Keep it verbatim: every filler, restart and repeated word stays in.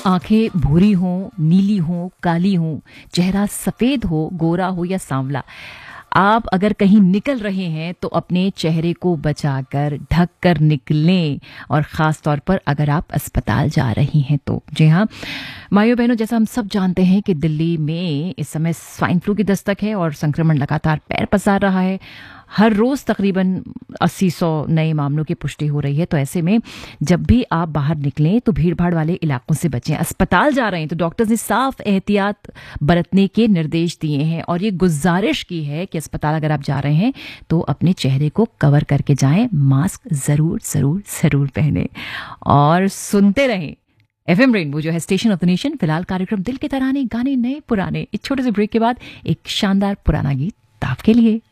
आंखें भूरी हों, नीली हों, काली हों, चेहरा सफ़ेद हो, गोरा हो या सांवला, आप अगर कहीं निकल रहे हैं तो अपने चेहरे को बचाकर ढक कर निकलें। और ख़ास तौर पर अगर आप अस्पताल जा रही हैं तो। जी हाँ माइयों बहनों, जैसा हम सब जानते हैं कि दिल्ली में इस समय स्वाइन फ्लू की दस्तक है और संक्रमण लगातार पैर पसार रहा है। हर रोज़ तकरीबन अस्सी सौ नए मामलों की पुष्टि हो रही है। तो ऐसे में जब भी आप बाहर निकलें तो भीड़ भाड़ वाले इलाकों से बचें। अस्पताल जा रहे हैं तो डॉक्टर्स ने साफ एहतियात बरतने के निर्देश दिए हैं और ये गुजारिश की है कि अस्पताल अगर आप जा रहे हैं तो अपने चेहरे को कवर करके जाएं, मास्क ज़रूर ज़रूर ज़रूर पहने और सुनते रहें एफ एम रेनबो, जो है स्टेशन ऑफ द नेशन। फिलहाल कार्यक्रम दिल के तराने, गाने नए पुराने। एक छोटे से ब्रेक के बाद एक शानदार पुराना गीत आपके लिए।